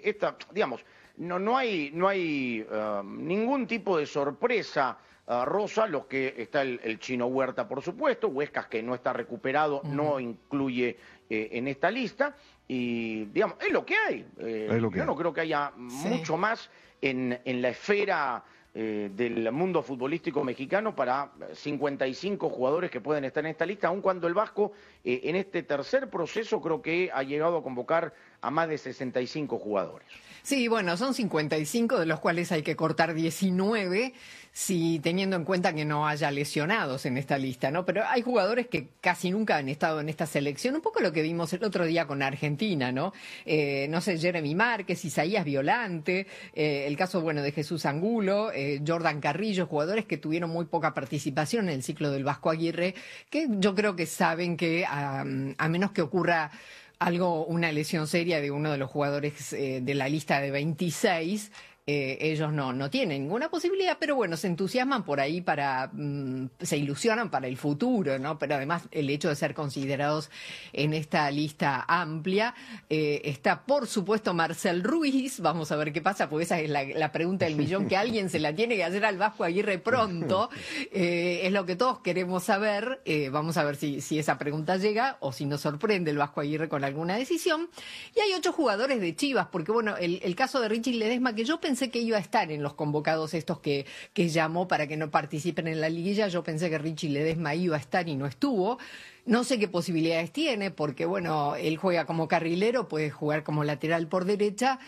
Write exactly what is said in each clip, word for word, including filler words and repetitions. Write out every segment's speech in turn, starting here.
esta, digamos, no, no hay, no hay uh, ningún tipo de sorpresa, uh, Rosa, los que está el, el Chino Huerta, por supuesto, Huescas, que no está recuperado, uh-huh. no incluye eh, en esta lista, y digamos, es lo que hay. Eh, es lo que yo hay. no creo que haya sí. mucho más en, en la esfera eh, del mundo futbolístico mexicano para cincuenta y cinco jugadores que pueden estar en esta lista, aun cuando el Vasco eh, en este tercer proceso creo que ha llegado a convocar a más de sesenta y cinco jugadores. Sí, bueno, son cincuenta y cinco, de los cuales hay que cortar diecinueve, si teniendo en cuenta que no haya lesionados en esta lista, ¿no? Pero hay jugadores que casi nunca han estado en esta selección, un poco lo que vimos el otro día con Argentina, ¿no? Eh, no sé, Jeremy Márquez, Isaías Violante, eh, el caso, bueno, de Jesús Angulo, eh, Jordan Carrillo, jugadores que tuvieron muy poca participación en el ciclo del Vasco Aguirre, que yo creo que saben que a, a menos que ocurra algo, una lesión seria de uno de los jugadores eh, de la lista de veintiséis, eh, ellos no, no tienen ninguna posibilidad, pero bueno, se entusiasman por ahí para, mmm, se ilusionan para el futuro, ¿no? Pero además el hecho de ser considerados en esta lista amplia, eh, está por supuesto Marcel Ruiz, vamos a ver qué pasa, porque esa es la, la pregunta del millón que alguien se la tiene que hacer al Vasco Aguirre pronto, eh, es lo que todos queremos saber, eh, vamos a ver si, si esa pregunta llega o si nos sorprende el Vasco Aguirre con alguna decisión. Y hay ocho jugadores de Chivas, porque bueno, el, el caso de Richie Ledesma, que yo pensé que iba a estar en los convocados estos que, que llamó para que no participen en la liguilla, yo pensé que Richie Ledesma iba a estar y no estuvo. No sé qué posibilidades tiene, porque bueno, él juega como carrilero, puede jugar como lateral por derecha,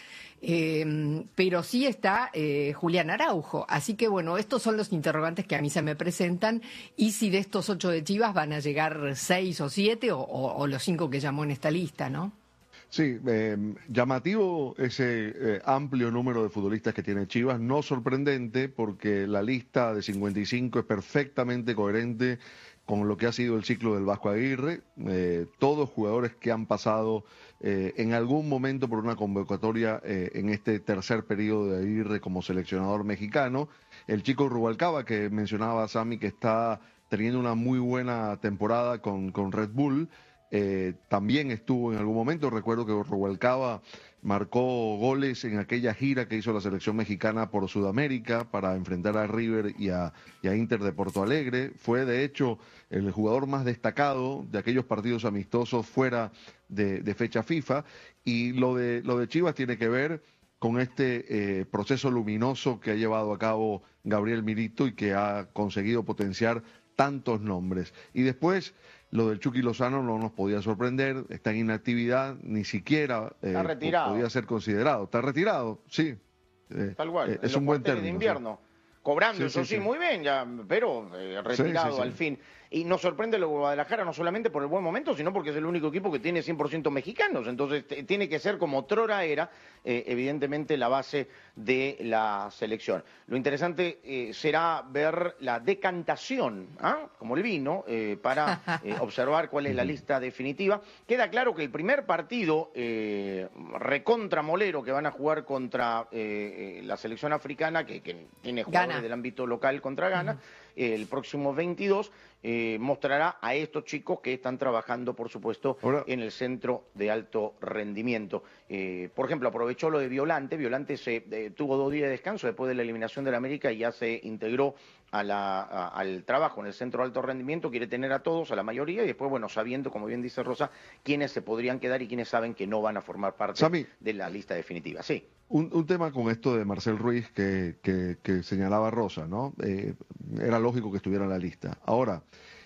eh, pero sí está eh, Julián Araujo. Así que bueno, estos son los interrogantes que a mí se me presentan, y si de estos ocho de Chivas van a llegar seis o siete, o, o, o los cinco que llamó en esta lista, ¿no? Sí, eh, llamativo ese eh, amplio número de futbolistas que tiene Chivas, no sorprendente porque la lista de cincuenta y cinco es perfectamente coherente con lo que ha sido el ciclo del Vasco Aguirre, eh, todos jugadores que han pasado eh, en algún momento por una convocatoria eh, en este tercer periodo de Aguirre como seleccionador mexicano. El chico Rubalcaba, que mencionaba Sammy, que está teniendo una muy buena temporada con, con Red Bull, Eh, también estuvo en algún momento. Recuerdo que Rubalcaba marcó goles en aquella gira que hizo la selección mexicana por Sudamérica para enfrentar a River y a, y a Inter de Porto Alegre. Fue de hecho el jugador más destacado de aquellos partidos amistosos fuera de, de fecha FIFA. Y lo de, lo de Chivas tiene que ver con este eh, proceso luminoso que ha llevado a cabo Gabriel Milito y que ha conseguido potenciar tantos nombres. Y después lo del Chucky Lozano no nos podía sorprender, está en inactividad, ni siquiera eh, podía ser considerado. Está retirado, sí. Eh, Tal cual, eh, es un buen término. De invierno. Sí. Cobrando, sí, eso sí, sí, sí, muy bien, ya, pero eh, retirado sí, sí, sí. al fin. Y nos sorprende lo de Guadalajara no solamente por el buen momento, sino porque es el único equipo que tiene cien por ciento mexicanos. Entonces tiene que ser como otrora era, eh, evidentemente, la base de la selección. Lo interesante eh, será ver la decantación, ¿ah? como el vino, eh, para eh, observar cuál es la lista definitiva. Queda claro que el primer partido eh, recontra molero que van a jugar contra eh, la selección africana, que, que tiene jugadores Gana. del ámbito local contra Ghana, uh-huh. el próximo veintidós, Eh, mostrará a estos chicos que están trabajando, por supuesto, Hola. en el centro de alto rendimiento. Eh, por ejemplo, aprovechó lo de Violante. Violante se eh, tuvo dos días de descanso después de la eliminación de la América y ya se integró a la, a, al trabajo en el centro de alto rendimiento. Quiere tener a todos, a la mayoría, y después, bueno, sabiendo, como bien dice Rosa, quiénes se podrían quedar y quiénes saben que no van a formar parte Sammy, de la lista definitiva. Sí. Un, un tema con esto de Marcel Ruiz que, que, que señalaba Rosa, ¿no? Eh, era lógico que estuviera en la lista. Ahora,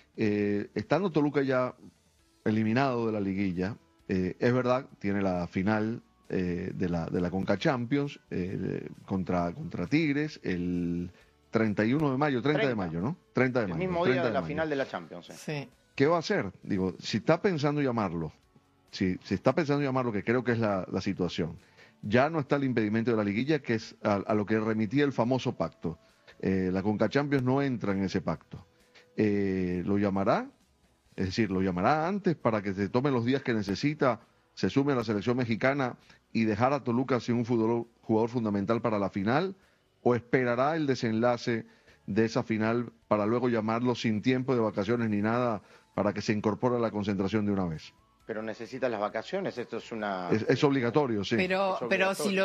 eh, estando Toluca ya eliminado de la liguilla, eh, es verdad, tiene la final eh, de la de la Conca Champions eh, contra, contra Tigres el treinta y uno de mayo, treinta de mayo, ¿no? treinta de mayo. El mismo día de la final de la Champions. ¿eh? Sí. ¿Qué va a hacer? Digo, si está pensando llamarlo, si, si está pensando llamarlo, que creo que es la, la situación, ya no está el impedimento de la liguilla, que es a, a lo que remitía el famoso pacto. Eh, la Conca Champions no entra en ese pacto. Eh, ¿Lo llamará? Es decir, ¿lo llamará antes para que se tome los días que necesita, se sume a la selección mexicana y dejar a Toluca sin un jugador, jugador fundamental para la final? ¿O esperará el desenlace de esa final para luego llamarlo sin tiempo de vacaciones ni nada para que se incorpore a la concentración de una vez? Pero necesita las vacaciones, esto es una... Es, es obligatorio, sí. Pero, es obligatorio. pero si lo